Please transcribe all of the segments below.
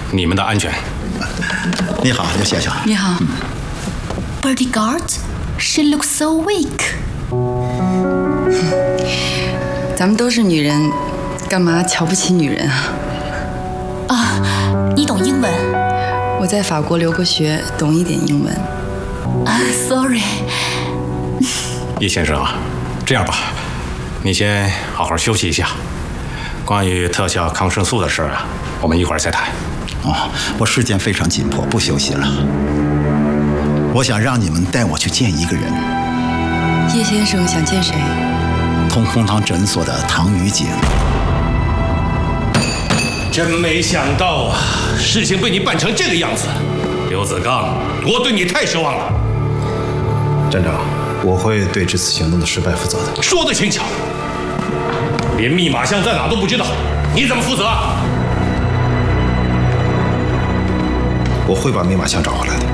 你们的安全。 你好，刘先生。 你好。 Bodyguard, she looks so weak. 咱们都是女人，干嘛瞧不起女人啊？ 啊，你懂英文？ 我在法国留过学，懂一点英文。 Sorry。 叶先生啊，这样吧，你先好好休息一下。关于特效抗生素的事啊，我们一会儿再谈。 哦，我时间非常紧迫，不休息了。我想让你们带我去见一个人。 叶先生想见谁？ 通风堂诊所的唐雨景。 真没想到啊，事情被你办成这个样子。刘子刚，我对你太失望了。 站长，我会对这次行动的失败负责的。 说得轻巧，连密码箱在哪都不知道，你怎么负责？ 我会把密码箱找回来的。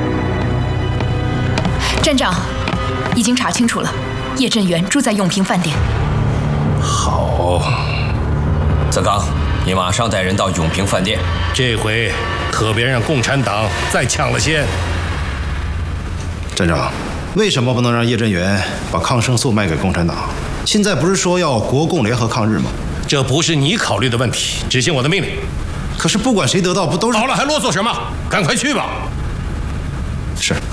站长，已经查清楚了，叶振元住在永平饭店。 好， 子刚，你马上带人到永平饭店。 这回可别让共产党再抢了先。 站长，为什么不能让叶振元把抗生素卖给共产党？现在不是说要国共联合抗日吗？ 这不是你考虑的问题，执行我的命令。 可是不管谁得到，不都是…… 好了，还啰嗦什么？赶快去吧。 是。